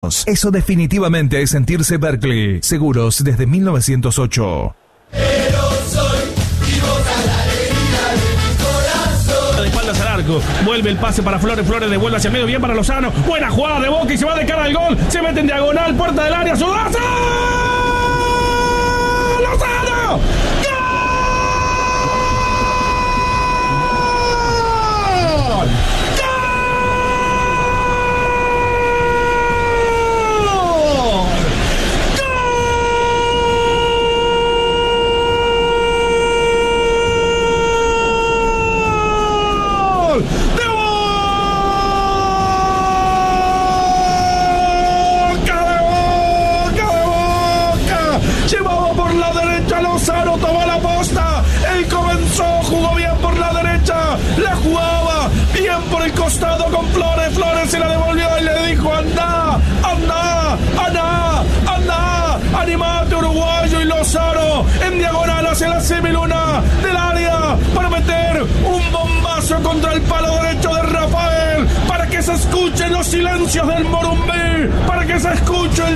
Eso definitivamente es sentirse Berkeley. Seguros desde 1908. Vuelve el pase para Flores, Flores devuelve hacia el medio, bien para Lozano, buena jugada de Boca y se va de cara al gol, se mete en diagonal, puerta del área, Sudazo, Lozano, ¡gol! Llevaba por la derecha, Lozano tomó la posta, él comenzó, jugó bien por la derecha, la jugaba bien por el costado con Flores, Flores se la devolvió y le dijo anda, animate uruguayo, y Lozano en diagonal hacia la semiluna del área para meter un bombazo contra el palo derecho de Rafael, para que se escuchen los silencios del Morumbí, para que se escuche el